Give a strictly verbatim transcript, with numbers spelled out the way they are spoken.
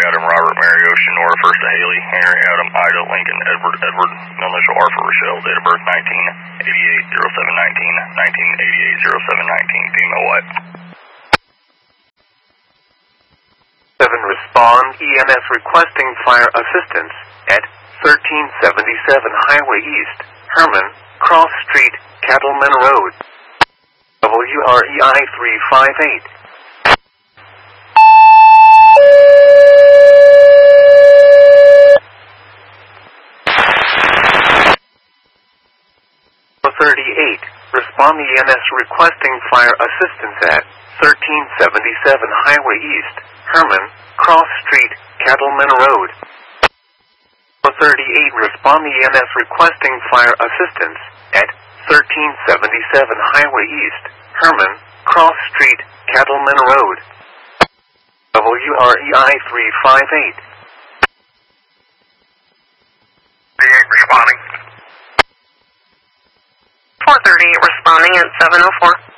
Adam, Robert, Mary, Ocean, Nora, First to Haley, Henry, Adam, Ida, Lincoln, Edward, Edward, no initial R for Rochelle, date of birth nineteen eighty-eight, oh seven nineteen, nineteen eighty-eight, oh seven nineteen, female white. seven respond, E M S requesting fire assistance at thirteen seventy-seven Highway East, Herman, Cross Street, Cattleman Road. W R E I three five eight. thirty-eight. Respond E M S requesting fire assistance at thirteen seventy-seven Highway East, Herman, Cross Street, Cattleman Road. thirty-eight. Respond E M S requesting fire assistance at thirteen seventy-seven Highway East, Herman, Cross Street, Cattleman Road. W R E I three five eight. thirty-eight responding. four thirty-eight responding at seven oh four.